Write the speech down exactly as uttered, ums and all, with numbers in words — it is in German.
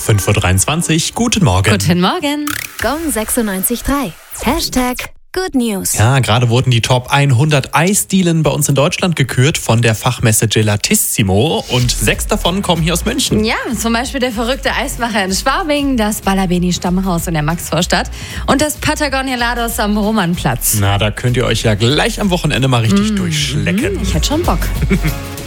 fünf Uhr dreiundzwanzig. Guten Morgen. Guten Morgen. Gong sechsundneunzig Komma drei. Hashtag Good News. Ja, gerade wurden die Top hundert Eisdielen bei uns in Deutschland gekürt von der Fachmesse Gelatissimo und sechs davon kommen hier aus München. Ja, zum Beispiel der verrückte Eismacher in Schwabing, das Balabeni Stammhaus in der Maxvorstadt und das Patagonia Helados am Romannplatz. Na, da könnt ihr euch ja gleich am Wochenende mal richtig mmh. durchschlecken. Ich hätte schon Bock.